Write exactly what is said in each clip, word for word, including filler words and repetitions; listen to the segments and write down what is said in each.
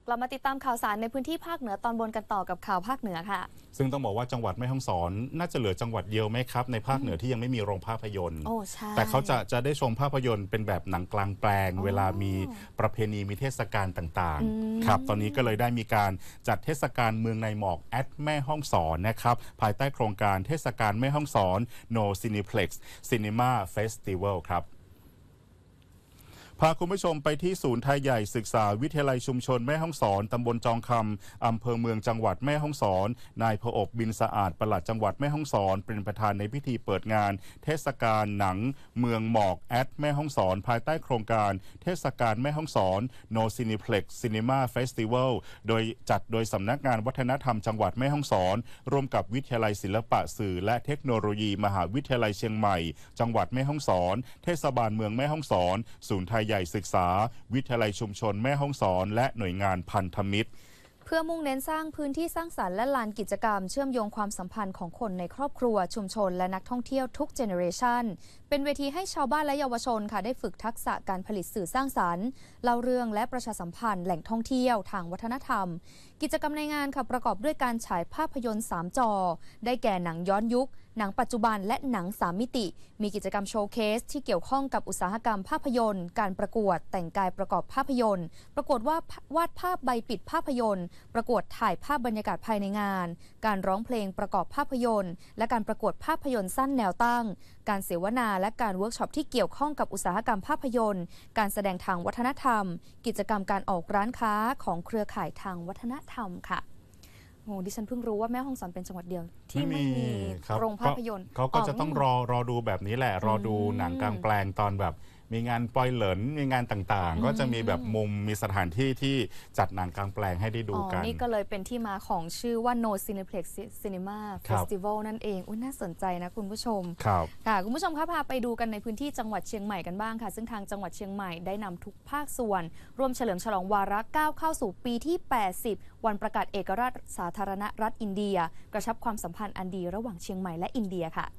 ลับมาติดตามข่าวสารในพื้นที่ภาคเหนือตอนบนกันต่อกับข่าวภาคเหนือค่ะซึ่งต้องบอกว่าจังหวัดแม่ฮ่องสอนน่าจะเหลือจังหวัดเดียวไหมครับในภาคเหนือที่ยังไม่มีโรงภาพยนตร์โอ้ใช่แต่เขาจะจะได้ชมภาพยนตร์เป็นแบบหนังกลางแปลงเวลามีประเพณีมีเทศกาลต่างๆครับตอนนี้ก็เลยได้มีการจัดเทศกาลเมืองในหมอกแอดแม่ฮ่องสอนนะครับภายใต้โครงการเทศกาลแม่ฮ่องสอน No Cineplex Cinema Festival ครับพาคุณผู้ชมไปที่ศูนย์ไทยใหญ่ศึกษาวิทยาลัยชุมชนแม่ฮ่องสอนตำบลจองคำอำเภอเมืองจังหวัดแม่ฮ่องสอนนายพอบบินสะอาดปลัดจังหวัดแม่ฮ่องสอนเป็นประธานในพิธีเปิดงานเทศกาลหนังเมืองหมอกแอดแม่ฮ่องสอนภายใต้โครงการเทศกาลแม่ฮ่องสอน No Cineplex Cinema Festival โดยจัดโดยสำนักงานวัฒนธรรมจังหวัดแม่ฮ่องสอนร่วมกับวิทยาลัยศิลปะสื่อและเทคโนโลยีมหาวิทยาลัยเชียงใหม่จังหวัดแม่ฮ่องสอนเทศบาลเมืองแม่ฮ่องสอนศูนย์ไทยใหญ่ศึกษาวิทยาลัยชุมชนแม่ฮ่องสอนและหน่วยงานพันธมิตรเพื่อมุ่งเน้นสร้างพื้นที่สร้างสรรค์และลานกิจกรรมเชื่อมโยงความสัมพันธ์ของคนในครอบครัวชุมชนและนักท่องเที่ยวทุกเจเนอเรชันเป็นเวทีให้ชาวบ้านและเยาวชนค่ะได้ฝึกทักษะการผลิตสื่อสร้างสรรค์เล่าเรื่องและประชาสัมพันธ์แหล่งท่องเที่ยวทางวัฒนธรรมกิจกรรมในงานค่ะประกอบด้วยการฉายภาพยนตร์สามจอได้แก่หนังย้อนยุคหนังปัจจุบันและหนังสามมิติมีกิจกรรมโชว์เคสที่เกี่ยวข้องกับอุตสาหกรรมภาพยนตร์การประกวดแต่งกายประกอบภาพยนตร์ประกวดว่าวาดภาพใบปิดภาพยนตร์ประกวดถ่ายภาพบรรยากาศภายในงานการร้องเพลงประกอบภาพยนตร์และการประกวดภาพยนตร์สั้นแนวตั้งการเสวนาและการเวิร์กช็อปที่เกี่ยวข้องกับอุตสาหกรรมภาพยนตร์การแสดงทางวัฒนธรรมกิจกรรมการออกร้านค้าของเครือข่ายทางวัฒนธรรมค่ะโอ้ดิฉันเพิ่งรู้ว่าแม่ฮ่องสอนเป็นจังหวัดเดียวที่ไม่มีโรงภาพยนตร์เขาก็จะต้องรอรอดูแบบนี้แหละรอดูหนังกลางแปลงตอนแบบมีงานปอยเหลินมีงานต่างๆก็จะมีแบบมุมมีสถานที่ที่จัดหนังกลางแปลงให้ได้ดูกันนี่ก็เลยเป็นที่มาของชื่อว่า No Cineplex Cinema Festival นั่นเองอุ้ยน่าสนใจนะคุณผู้ชมครับค่ะคุณผู้ชมคะพาไปดูกันในพื้นที่จังหวัดเชียงใหม่กันบ้างค่ะซึ่งทางจังหวัดเชียงใหม่ได้นำทุกภาคส่วนร่วมเฉลิมฉลองวาระก้าวเข้าสู่ปีที่แปดสิบวันประกาศเอกราชสาธารณรัฐอินเดียกระชับความสัมพันธ์อันดีระหว่างเชียงใหม่และอินเดียค่ะ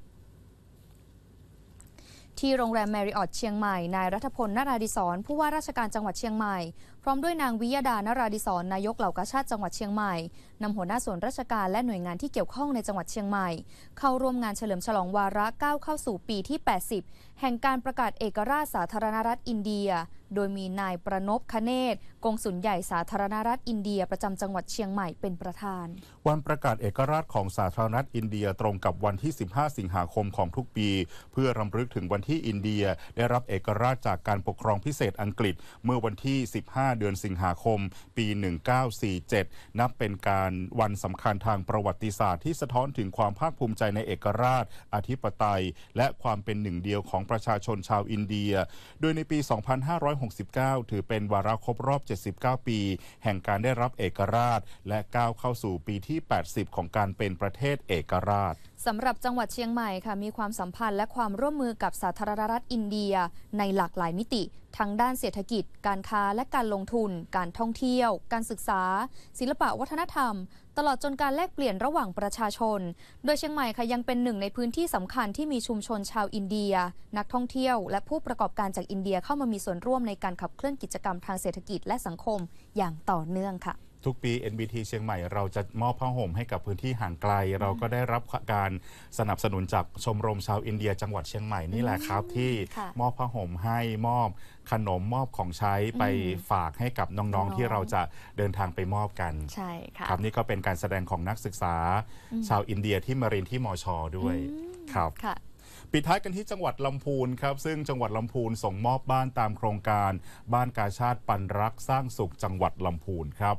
ที่โรงแรมแมริออตเชียงใหม่นายรัฐพลนราดิศรผู้ว่าราชการจังหวัดเชียงใหม่พร้อมด้วยนางวิยดานราดิศรนายกเหล่ากาชาดจังหวัดเชียงใหม่นำหัวหน้าส่วนราชการและหน่วยงานที่เกี่ยวข้องในจังหวัดเชียงใหม่เข้าร่วมงานเฉลิมฉลองวาระก้าวเข้าสู่ปีที่แปดสิบแห่งการประกาศเอกราชสาธารณรัฐอินเดียโดยมีนายประนพคเนศกงสุลใหญ่สาธารณรัฐอินเดียประจำจังหวัดเชียงใหม่เป็นประธานวันประกาศเอกราชของสาธารณรัฐอินเดียตรงกับวันที่สิบห้าสิงหาคมของทุกปีเพื่อรำลึกถึงวันที่อินเดียได้รับเอกราชจากการปกครองพิเศษอังกฤษเมื่อวันที่สิบห้าเดือนสิงหาคมปีหนึ่งพันเก้าร้อยสี่สิบเจ็ดนับเป็นการวันสำคัญทางประวัติศาสตร์ที่สะท้อนถึงความภาคภูมิใจในเอกราชอธิปไตยและความเป็นหนึ่งเดียวของประชาชนชาวอินเดียโดยในปีสองพันห้าร้อยหกสิบเก้าถือเป็นวาระครบรอบเจ็ดสิบเก้าปีแห่งการได้รับเอกราชและก้าวเข้าสู่ปีที่แปดสิบของการเป็นประเทศเอกราชสำหรับจังหวัดเชียงใหม่ค่ะมีความสัมพันธ์และความร่วมมือกับสาธารณรัฐอินเดียในหลากหลายมิติทั้งด้านเศรษฐกิจการค้าและการลงทุนการท่องเที่ยวการศึกษาศิลปะวัฒนธรรมตลอดจนการแลกเปลี่ยนระหว่างประชาชนโดยเชียงใหม่ค่ะยังเป็นหนึ่งในพื้นที่สำคัญที่มีชุมชนชาวอินเดียนักท่องเที่ยวและผู้ประกอบการจากอินเดียเข้ามามีส่วนร่วมในการขับเคลื่อนกิจกรรมทางเศรษฐกิจและสังคมอย่างต่อเนื่องค่ะทุกปี เอ็น บี ที เชียงใหม่เราจะมอบผ้าห่มให้กับพื้นที่ห่างไกลเราก็ได้รับการสนับสนุนจากชมรมชาวอินเดียจังหวัดเชียงใหม่นี่แหละครับที่มอบผ้าห่มให้มอบขนมมอบของใช้ไปฝากให้กับน้องๆที่เราจะเดินทางไปมอบกันใช่ค่ะครับนี่ก็เป็นการแสดงของนักศึกษาชาวอินเดียที่มาเรียนที่มช.ด้วยครับปิดท้ายกันที่จังหวัดลำพูนครับซึ่งจังหวัดลำพูนส่งมอบบ้านตามโครงการบ้านกาชาดปันรักสร้างสุขจังหวัดลำพูนครับ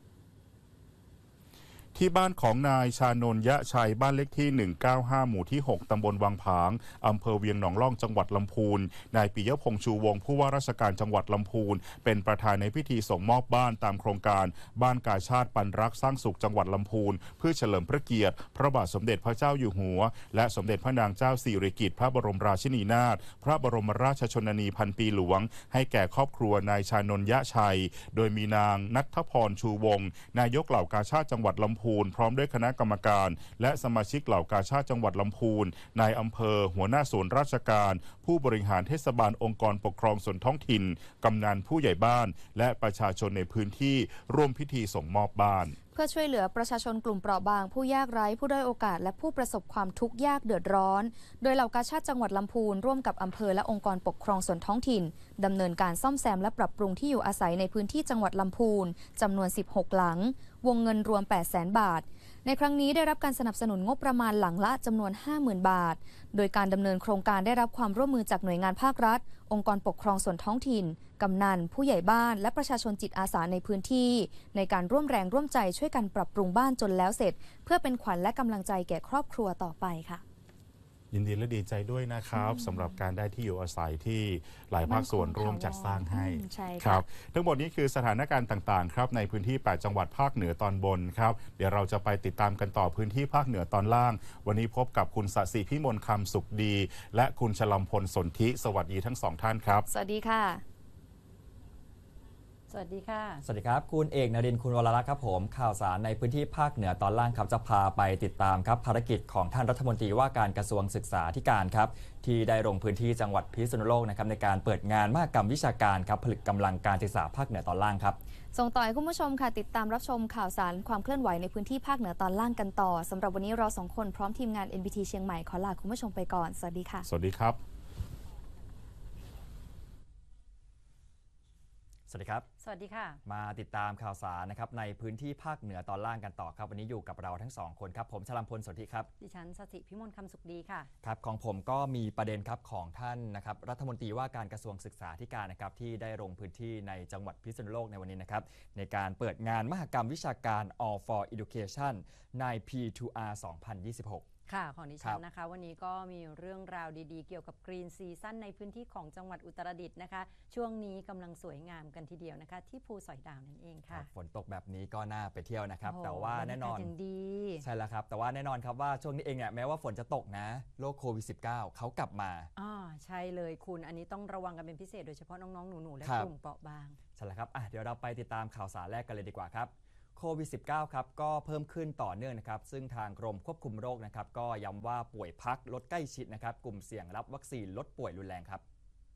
ที่บ้านของนายชานนท์ยะชัยบ้านเลขที่หนึ่งเก้าห้าหมู่ที่หกตำบลวังผางอำเภอเวียงหนองล่องจังหวัดลำพูนนายปิยพงษ์ชูวงศ์ผู้ว่าราชการจังหวัดลำพูนเป็นประธานในพิธีส่งมอบบ้านตามโครงการบ้านกาชาดปันรักสร้างสุขจังหวัดลำพูนเพื่อเฉลิมพระเกียรติพระบาทสมเด็จพระเจ้าอยู่หัวและสมเด็จพระนางเจ้าสิริกิติ์พระบรมราชินีนาถพระบรมราชชนนีพันปีหลวงให้แก่ครอบครัวนายชานนท์ยะชัยโดยมีนางณัฐพรชูวงศ์นายกเหล่ากาชาดจังหวัดลำำพูนพร้อมด้วยคณะกรรมการและสมาชิกเหล่ากาชาดจังหวัดลำพูนนายอำเภอหัวหน้าส่วนราชการผู้บริหารเทศบาลองค์กรปกครองส่วนท้องถิ่นกำนันผู้ใหญ่บ้านและประชาชนในพื้นที่ร่วมพิธีส่งมอบบ้านเพื่อช่วยเหลือประชาชนกลุ่มเปราะบางผู้ยากไร้ผู้ด้อยโอกาสและผู้ประสบความทุกข์ยากเดือดร้อนโดยเหล่ากาชาดจังหวัดลำพูนร่วมกับอำเภอและองค์กรปกครองส่วนท้องถิ่นดำเนินการซ่อมแซมและปรับปรุงที่อยู่อาศัยในพื้นที่จังหวัดลำพูนจำนวนสิบหกหลังวงเงินรวม แปดแสน บาทในครั้งนี้ได้รับการสนับสนุนงบประมาณหลังละจำนวน ห้าหมื่น บาทโดยการดำเนินโครงการได้รับความร่วมมือจากหน่วยงานภาครัฐองค์กรปกครองส่วนท้องถิ่นกำนันผู้ใหญ่บ้านและประชาชนจิตอาสาในพื้นที่ในการร่วมแรงร่วมใจช่วยกันปรับปรุงบ้านจนแล้วเสร็จเพื่อเป็นขวัญและกำลังใจแก่ครอบครัวต่อไปค่ะยินดีและดีใจด้วยนะครับสำหรับการได้ที่อยู่อาศัยที่หลายภาคส่วนร่วมจัดสร้างให้ครับทั้งหมดนี้คือสถานการณ์ต่างๆครับในพื้นที่แปดจังหวัดภาคเหนือตอนบนครับเดี๋ยวเราจะไปติดตามกันต่อพื้นที่ภาคเหนือตอนล่างวันนี้พบกับคุณสศิพิมลคำสุขดีและคุณชลัมพลสนธิสวัสดีทั้งสองท่านครับสวัสดีค่ะสวัสดีค่ะสวัสดีครับคุณเอกนรินทร์คุณวรรัตน์ครับผมข่าวสารในพื้นที่ภาคเหนือตอนล่างครับจะพาไปติดตามครับภารกิจของท่านรัฐมนตรีว่าการกระทรวงศึกษาธิการครับที่ได้ลงพื้นที่จังหวัดพิษณุโลกนะครับในการเปิดงานมหกรรมวิชาการครับผลึกกำลังการศึกษาภาคเหนือตอนล่างครับส่งต่อให้คุณผู้ชมค่ะติดตามรับชมข่าวสารความเคลื่อนไหวในพื้นที่ภาคเหนือตอนล่างกันต่อสำหรับวันนี้เราสองคนพร้อมทีมงาน เอ็น บี ที เชียงใหม่ขอลาคุณผู้ชมไปก่อนสวัสดีค่ะสวัสดีครับสวัสดีครับสวัสดีค่ะมาติดตามข่าวสารนะครับในพื้นที่ภาคเหนือตอนล่างกันต่อครับวันนี้อยู่กับเราทั้งสองคนครับผมชลัมพลสนธิครับดิฉันสศิพิมลคำสุขดีค่ะครับของผมก็มีประเด็นครับของท่านนะครับรัฐมนตรีว่าการกระทรวงศึกษาธิการนะครับที่ได้ลงพื้นที่ในจังหวัดพิษณุโลกในวันนี้นะครับในการเปิดงานมหกรรมวิชาการ All for Education ใน พี ทู อาร์ สองพันยี่สิบหกค่ะของดิฉันนะคะวันนี้ก็มีเรื่องราวดีๆเกี่ยวกับกรีนซีซั่นในพื้นที่ของจังหวัดอุตรดิตถ์นะคะช่วงนี้กำลังสวยงามกันทีเดียวนะคะที่ภูสอยดาวนั่นเองค่ะฝนตกแบบนี้ก็น่าไปเที่ยวนะครับแต่ว่าแน่นอนดีใช่แล้วครับแต่ว่าแน่นอนครับว่าช่วงนี้เองเนี่ยแม้ว่าฝนจะตกนะโรคโควิด สิบเก้า เขากลับมาอ่าใช่เลยคุณอันนี้ต้องระวังกันเป็นพิเศษโดยเฉพาะน้องๆหนูๆและกลุ่มเปราะบางใช่แล้วครับอ่ะเดี๋ยวเราไปติดตามข่าวสารแรกกันเลยดีกว่าครับโควิด สิบเก้า ครับก็เพิ่มขึ้นต่อเนื่องนะครับซึ่งทางกรมควบคุมโรคนะครับก็ย้ำว่าป่วยพักลดใกล้ชิดนะครับกลุ่มเสี่ยงรับวัคซีนลดป่วยรุนแรงครับ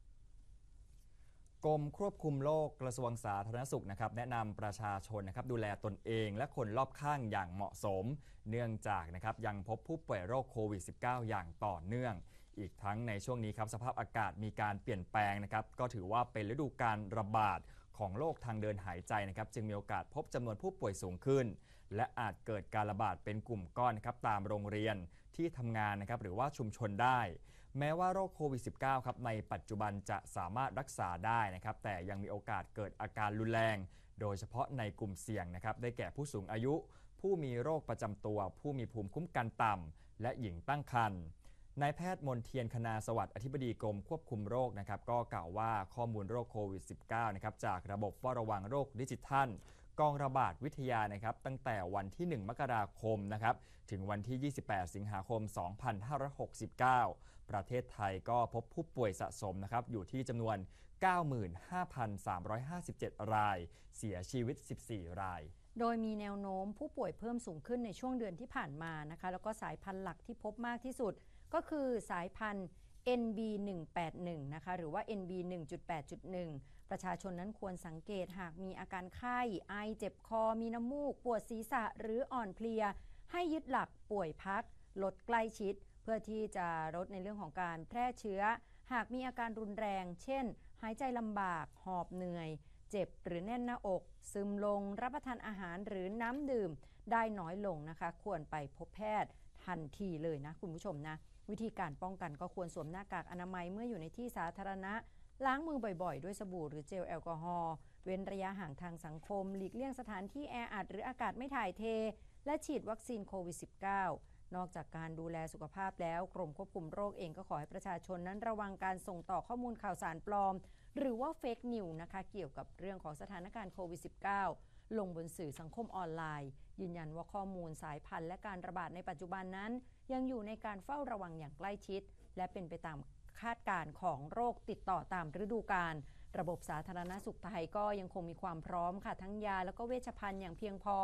กรมควบคุมโรคกระทรวงสาธารณสุขนะครับแนะนำประชาชนนะครับดูแลตนเองและคนรอบข้างอย่างเหมาะสมเนื่องจากนะครับยังพบผู้ป่วยโรคโควิด สิบเก้า อย่างต่อเนื่องอีกทั้งในช่วงนี้ครับสภาพอากาศมีการเปลี่ยนแปลงนะครับก็ถือว่าเป็นฤดูการระบาดของโรคทางเดินหายใจนะครับจึงมีโอกาสพบจำนวนผู้ป่วยสูงขึ้นและอาจเกิดการระบาดเป็นกลุ่มก้อนนะครับตามโรงเรียนที่ทำงานนะครับหรือว่าชุมชนได้แม้ว่าโรคโควิด สิบเก้า ครับในปัจจุบันจะสามารถรักษาได้นะครับแต่ยังมีโอกาสเกิดอาการรุนแรงโดยเฉพาะในกลุ่มเสี่ยงนะครับได้แก่ผู้สูงอายุผู้มีโรคประจำตัวผู้มีภูมิคุ้มกันต่ำและหญิงตั้งครรภ์นายแพทย์มนเทียนคณาสวัสดิ์อธิบดีกรมควบคุมโรคนะครับก็กล่าวว่าข้อมูลโรคโควิด สิบเก้า นะครับจากระบบเฝ้าระวังโรคดิจิทัลกองระบาดวิทยานะครับตั้งแต่วันที่หนึ่งมกราคมนะครับถึงวันที่ยี่สิบแปดสิงหาคมสองพันห้าร้อยหกสิบเก้าประเทศไทยก็พบผู้ป่วยสะสมนะครับอยู่ที่จำนวน เก้าหมื่นห้าพันสามร้อยห้าสิบเจ็ด รายเสียชีวิตสิบสี่รายโดยมีแนวโน้มผู้ป่วยเพิ่มสูงขึ้นในช่วงเดือนที่ผ่านมานะคะแล้วก็สายพันธุ์หลักที่พบมากที่สุดก็คือสายพันธุ์ เอ็น บี หนึ่งแปดหนึ่ง นะคะหรือว่า เอ็น บี หนึ่งจุดแปดจุดหนึ่ง ประชาชนนั้นควรสังเกตหากมีอาการไข้ไอเจ็บคอมีน้ำมูกปวดศีรษะหรืออ่อนเพลียให้ยึดหลักป่วยพักลดใกล้ชิดเพื่อที่จะลดในเรื่องของการแพร่เชื้อหากมีอาการรุนแรงเช่นหายใจลำบากหอบเหนื่อยเจ็บหรือแน่นหน้าอกซึมลงรับประทานอาหารหรือน้ำดื่มได้น้อยลงนะคะควรไปพบแพทย์ทันทีเลยนะคุณผู้ชมนะวิธีการป้องกันก็ควรสวมหน้ากากอนามัยเมื่ออยู่ในที่สาธารณะล้างมือบ่อยๆด้วยสบู่หรือเจลแอลกอฮอล์เว้นระยะห่างทางสังคมหลีกเลี่ยงสถานที่แออัดหรืออากาศไม่ถ่ายเทและฉีดวัคซีนโควิด สิบเก้า นอกจากการดูแลสุขภาพแล้วกรมควบคุมโรคเองก็ขอให้ประชาชนนั้นระวังการส่งต่อข้อมูลข่าวสารปลอมหรือว่าเฟกนิวส์นะคะเกี่ยวกับเรื่องของสถานการณ์โควิด สิบเก้า ลงบนสื่อสังคมออนไลน์ยืนยันว่าข้อมูลสายพันธุ์และการระบาดในปัจจุบันนั้นยังอยู่ในการเฝ้าระวังอย่างใกล้ชิดและเป็นไปตามคาดการณ์ของโรคติดต่อตามฤดูกาลระบบสาธารณสุขไทยก็ยังคงมีความพร้อมค่ะทั้งยาแล้วก็เวชภัณฑ์อย่างเพียงพอ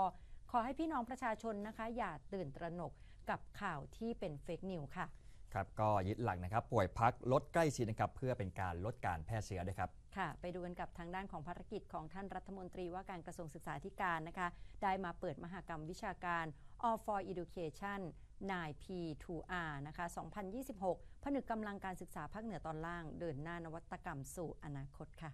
ขอให้พี่น้องประชาชนนะคะอย่าตื่นตระหนกกับข่าวที่เป็นเฟกนิวส์ค่ะครับก็ยึดหลักนะครับป่วยพักลดใกล้ชิดนะครับเพื่อเป็นการลดการแพร่เชื้อด้วยครับค่ะไปดูกันกับทางด้านของภารกิจของท่านรัฐมนตรีว่าการกระทรวงศึกษาธิการนะคะได้มาเปิดมหกรรมวิชาการ All for Education ไนน์ พี ทู อาร์ นะคะ สองพันยี่สิบหก ผนึกกำลังการศึกษาภาคเหนือตอนล่างเดินหน้านวัตกรรมสู่อนาคตค่ะ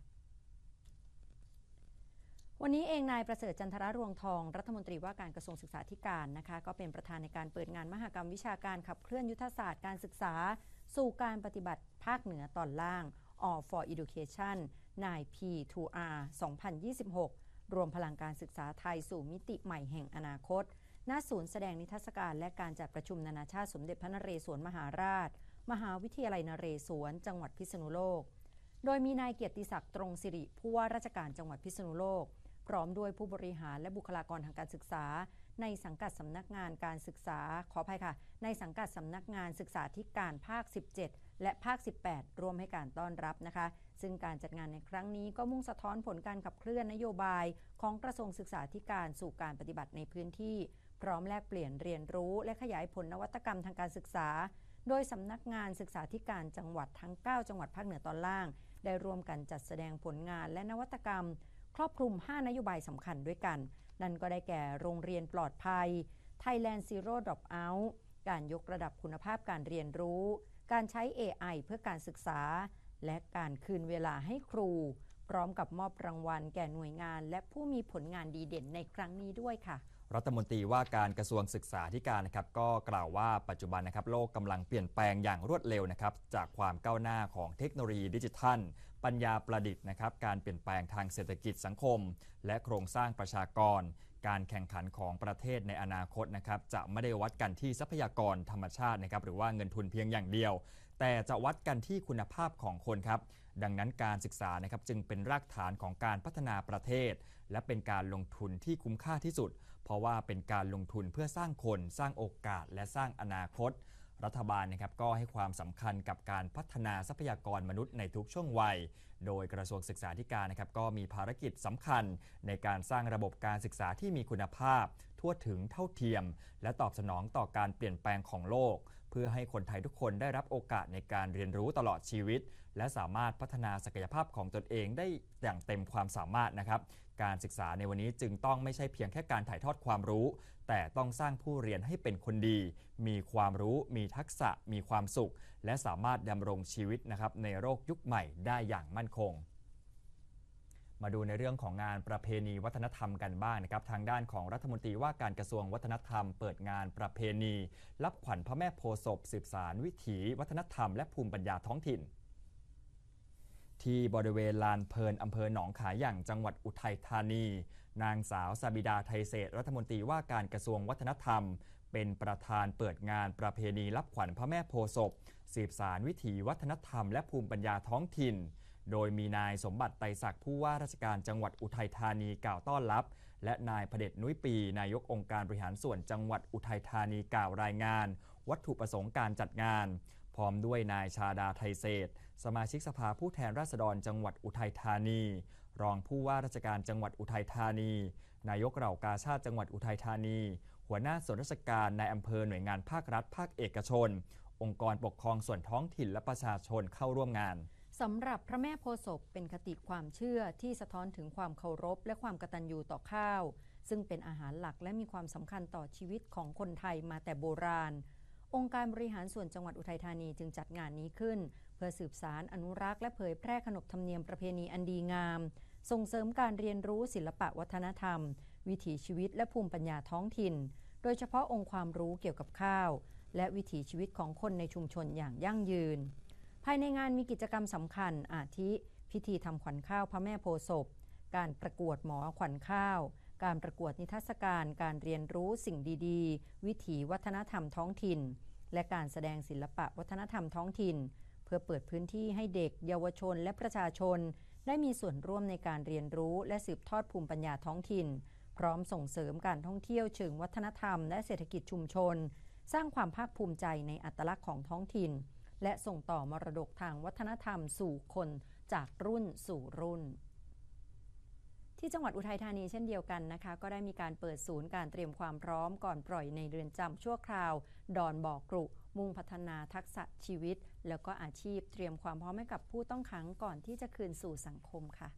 วันนี้เองนายประเสริฐจันทรรวงทองรัฐมนตรีว่าการกระทรวงศึกษาธิการนะคะก็เป็นประธานในการเปิดงานมหกรรมวิชาการขับเคลื่อนยุทธศาสตร์การศึกษาสู่การปฏิบัติภาคเหนือตอนล่าง All for Education ไนน์ พี ทู อาร์ สองพันยี่สิบหก รวมพลังการศึกษาไทยสู่มิติใหม่แห่งอนาคตณศูนย์แสดงนิทรรศการและการจัดประชุมนานาชาติสมเด็จพระนเรศวรมหาราชมหาวิทยาลัยนเรศวรจังหวัดพิษณุโลกโดยมีนายเกียรติศักดิ์ตรงสิริผู้ว่าราชการจังหวัดพิษณุโลกพร้อมด้วยผู้บริหารและบุคลากรทางการศึกษาในสังกัดสำนักงานการศึกษาขออภัยค่ะในสังกัดสำนักงานศึกษาธิการภาคสิบเจ็ดและภาคสิบแปดร่วมให้การต้อนรับนะคะซึ่งการจัดงานในครั้งนี้ก็มุ่งสะท้อนผลการขับเคลื่อนนโยบายของกระทรวงศึกษาธิการสู่การปฏิบัติในพื้นที่พร้อมแลกเปลี่ยนเรียนรู้และขยายผลนวัตกรรมทางการศึกษาโดยสำนักงานศึกษาธิการจังหวัดทั้งเก้าจังหวัดภาคเหนือตอนล่างได้ร่วมกันจัดแสดงผลงานและนวัตกรรมครอบคลุมห้านโยบายสำคัญด้วยกันนั่นก็ได้แก่โรงเรียนปลอดภัย Thailand Zero Dropout การยกระดับคุณภาพการเรียนรู้การใช้ เอ ไอ เพื่อการศึกษาและการคืนเวลาให้ครูพร้อมกับมอบรางวัลแก่หน่วยงานและผู้มีผลงานดีเด่นในครั้งนี้ด้วยค่ะรัฐมนตรีว่าการกระทรวงศึกษาธิการนะครับก็กล่าวว่าปัจจุบันนะครับโลกกำลังเปลี่ยนแปลงอย่างรวดเร็วนะครับจากความก้าวหน้าของเทคโนโลยีดิจิทัลปัญญาประดิษฐ์นะครับการเปลี่ยนแปลงทางเศรษฐกิจสังคมและโครงสร้างประชากรการแข่งขันของประเทศในอนาคตนะครับจะไม่ได้วัดกันที่ทรัพยากรธรรมชาตินะครับหรือว่าเงินทุนเพียงอย่างเดียวแต่จะวัดกันที่คุณภาพของคนครับดังนั้นการศึกษานะครับจึงเป็นรากฐานของการพัฒนาประเทศและเป็นการลงทุนที่คุ้มค่าที่สุดเพราะว่าเป็นการลงทุนเพื่อสร้างคนสร้างโอกาสและสร้างอนาคตรัฐบาลนะครับก็ให้ความสำคัญกับการพัฒนาทรัพยากรมนุษย์ในทุกช่วงวัยโดยกระทรวงศึกษาธิการนะครับก็มีภารกิจสำคัญในการสร้างระบบการศึกษาที่มีคุณภาพทั่วถึงเท่าเทียมและตอบสนองต่อการเปลี่ยนแปลงของโลกเพื่อให้คนไทยทุกคนได้รับโอกาสในการเรียนรู้ตลอดชีวิตและสามารถพัฒนาศักยภาพของตนเองได้อย่างเต็มความสามารถนะครับการศึกษาในวันนี้จึงต้องไม่ใช่เพียงแค่การถ่ายทอดความรู้แต่ต้องสร้างผู้เรียนให้เป็นคนดีมีความรู้มีทักษะมีความสุขและสามารถดำรงชีวิตนะครับในโลกยุคใหม่ได้อย่างมั่นคงมาดูในเรื่องของงานประเพณีวัฒนธรรมกันบ้างนะครับทางด้านของรัฐมนตรีว่าการกระทรวงวัฒนธรรมเปิดงานประเพณีรับขวัญพระแม่โพธิ์ศพสืบสานวิถีวัฒนธรรมและภูมิปัญญาท้องถิ่นที่บริเวณลานเพลินอำเภอหนองขาย่างจังหวัดอุทัยธานีนางสาวสบิดาไทยเศรษฐ์รัฐมนตรีว่าการกระทรวงวัฒนธรรมเป็นประธานเปิดงานประเพณีรับขวัญพระแม่โพธิ์ศพสืบสานวิถีวัฒนธรรมและภูมิปัญญาท้องถิ่นโดยมีนายสมบัติไตรศักดิ์ผู้ว่าราชการจังหวัดอุทัยธานีกล่าวต้อนรับและนายเผด็จนุ้ยปีนายกองค์การบริหารส่วนจังหวัดอุทัยธานีกล่าวรายงานวัตถุประสงค์การจัดงานพร้อมด้วยนายชาดาไทยเศรษฐ์สมาชิกสภาผู้แทนราษฎรจังหวัดอุทัยธานีรองผู้ว่าราชการจังหวัดอุทัยธานีนายกเหล่ากาชาดจังหวัดอุทัยธานีหัวหน้าส่วนราชการในอำเภอหน่วยงานภาครัฐภาคเอกชนองค์กรปกครองส่วนท้องถิ่นและประชาชนเข้าร่วมงานสำหรับพระแม่โพธิ์ศพเป็นคติความเชื่อที่สะท้อนถึงความเคารพและความกตัญญูต่อข้าวซึ่งเป็นอาหารหลักและมีความสำคัญต่อชีวิตของคนไทยมาแต่โบราณองค์การบริหารส่วนจังหวัดอุทัยธานีจึงจัดงานนี้ขึ้นเพื่อสืบสานอนุรักษ์และเผยแพร่ขนบธรรมเนียมประเพณีอันดีงามส่งเสริมการเรียนรู้ศิลปะวัฒนธรรมวิถีชีวิตและภูมิปัญญาท้องถิ่นโดยเฉพาะองค์ความรู้เกี่ยวกับข้าวและวิถีชีวิตของคนในชุมชนอย่างยั่งยืนภายในงานมีกิจกรรมสำคัญอาทิพิธีทำขวัญข้าวพระแม่โพธิ์ศพการประกวดหมอขวัญข้าวการประกวดนิทรรศการการเรียนรู้สิ่งดีๆวิถีวัฒนธรรมท้องถิ่นและการแสดงศิลปะวัฒนธรรมท้องถิ่นเพื่อเปิดพื้นที่ให้เด็กเยาวชนและประชาชนได้มีส่วนร่วมในการเรียนรู้และสืบทอดภูมิปัญญาท้องถิ่นพร้อมส่งเสริมการท่องเที่ยวเชิงวัฒนธรรมและเศรษฐกิจชุมชนสร้างความภาคภูมิใจในอัตลักษณ์ของท้องถิ่นและส่งต่อมรดกทางวัฒนธรรมสู่คนจากรุ่นสู่รุ่นที่จังหวัดอุทัยธานีเช่นเดียวกันนะคะก็ได้มีการเปิดศูนย์การเตรียมความพร้อมก่อนปล่อยในเรือนจำชั่วคราวดอนบ่อกรุมุ่งพัฒนาทักษะชีวิตแล้วก็อาชีพเตรียมความพร้อมให้กับผู้ต้องขังก่อนที่จะคืนสู่สังคมค่ะ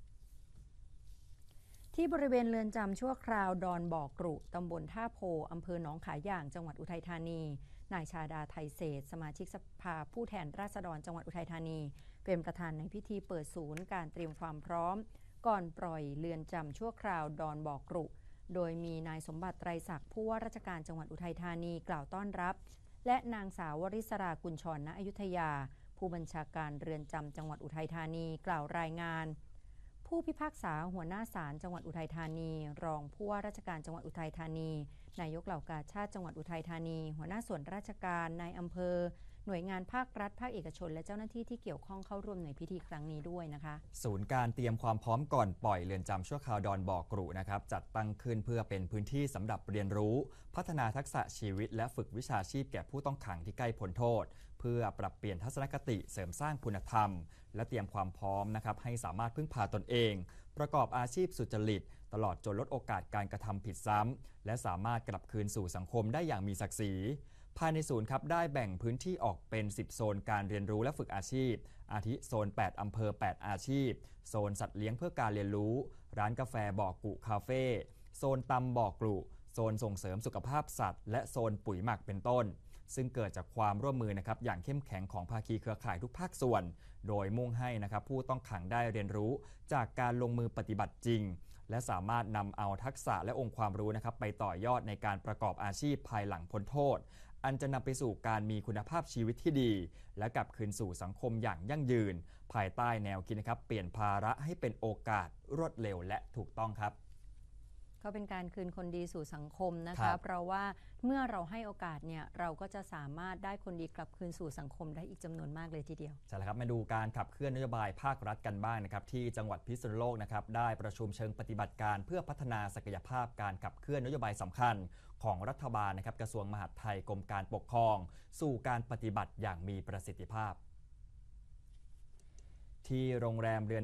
ที่บริเวณเรือนจำชั่วคราวดอนบ่อกรุตำบลท่าโพอำเภอหนองขายอย่างจังหวัดอุทัยธานีนายชาดาไทยเศษสมาชิกสภาผู้แทนราษฎรจังหวัดอุทัยธานีเป็นประธานในพิธีเปิดศูนย์การเตรียมความพร้อมก่อนปล่อยเรือนจำชั่วคราวดอนบ่อกรุโดยมีนายสมบัติไตรศักดิ์ผู้ว่าราชการจังหวัดอุทัยธานีกล่าวต้อนรับและนางสาววริศรากุลชรณอยุธยาผู้บัญชาการเรือนจำจังหวัดอุทัยธานีกล่าวรายงานผู้พิพากษาหัวหน้าศาลจังหวัดอุทัยธานีรองผู้ว่าราชการจังหวัดอุทัยธานีนายกเหล่ากาชาดจังหวัดอุทัยธานีหัวหน้าส่วนราชการนายอำเภอหน่วยงานภาครัฐภาคเอกชนและเจ้าหน้าที่ที่เกี่ยวข้องเข้าร่วมในพิธีครั้งนี้ด้วยนะคะศูนย์การเตรียมความพร้อมก่อนปล่อยเรือนจำชั่วคราวดอนบ่อกรุนะครับจัดตั้งขึ้นเพื่อเป็นพื้นที่สำหรับเรียนรู้พัฒนาทักษะชีวิตและฝึกวิชาชีพแก่ผู้ต้องขังที่ใกล้พ้นโทษเพื่อปรับเปลี่ยนทัศนคติเสริมสร้างคุณธรรมและเตรียมความพร้อมนะครับให้สามารถพึ่งพาตนเองประกอบอาชีพสุจริตตลอดจนลดโอกาสการกระทำผิดซ้ำและสามารถกลับคืนสู่สังคมได้อย่างมีศักดิ์ศรีภายในศูนย์ครับได้แบ่งพื้นที่ออกเป็นสิบโซนการเรียนรู้และฝึกอาชีพอาทิโซนแปดอำเภอแปดอาชีพโซนสัตว์เลี้ยงเพื่อการเรียนรู้ร้านกาแฟบ่อกุคาเฟ่โซนตำบ่อกรุโซนส่งเสริมสุขภาพสัตว์และโซนปุ๋ยหมักเป็นต้นซึ่งเกิดจากความร่วมมือนะครับอย่างเข้มแข็งของภาคีเครือข่ายทุกภาคส่วนโดยมุ่งให้นะครับผู้ต้องขังได้เรียนรู้จากการลงมือปฏิบัติจริงและสามารถนำเอาทักษะและองค์ความรู้นะครับไปต่อยอดในการประกอบอาชีพภายหลังพ้นโทษอันจะนำไปสู่การมีคุณภาพชีวิตที่ดีและกลับคืนสู่สังคมอย่างยั่งยืนภายใต้แนวคิดนะครับเปลี่ยนภาระให้เป็นโอกาสรวดเร็วและถูกต้องครับก็เป็นการคืนคนดีสู่สังคมนะคะเพราะว่าเมื่อเราให้โอกาสเนี่ยเราก็จะสามารถได้คนดีกลับคืนสู่สังคมได้อีกจำนวนมากเลยทีเดียวใช่แล้วครับมาดูการขับเคลื่อนนโยบายภาครัฐกันบ้างนะครับที่จังหวัดพิษณุโลกนะครับได้ประชุมเชิงปฏิบัติการเพื่อพัฒนาศักยภาพการขับเคลื่อนนโยบายสำคัญของรัฐบาลนะครับกระทรวงมหาดไทยกรมการปกครองสู่การปฏิบัติอย่างมีประสิทธิภาพที่โรงแรมเรือน